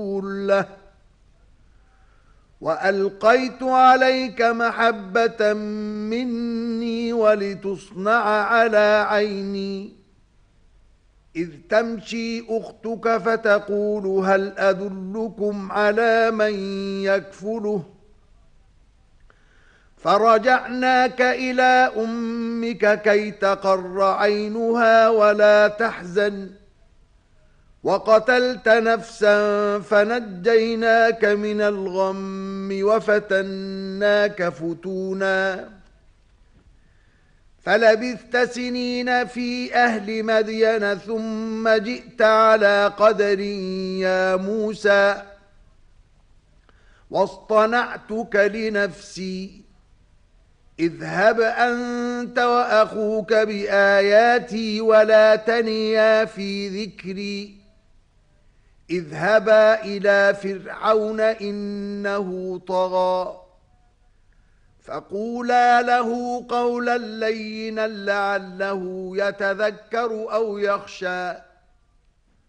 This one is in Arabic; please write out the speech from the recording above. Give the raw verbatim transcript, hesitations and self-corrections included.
له وألقيت عليك محبة مني ولتصنع على عيني إذ تمشي أختك فتقول هل أدلكم على من يكفله فرجعناك إلى أمك كي تقر عينها ولا تحزن وقتلت نفسا فنجيناك من الغم وفتناك فتونا فلبثت سنين في أهل مدين ثم جئت على قدر يا موسى واصطنعتك لنفسي اذهب أنت وأخوك بآياتي ولا تنيا في ذكري اذهبا إلى فرعون إنه طغى فقولا له قولا لينا لعله يتذكر أو يخشى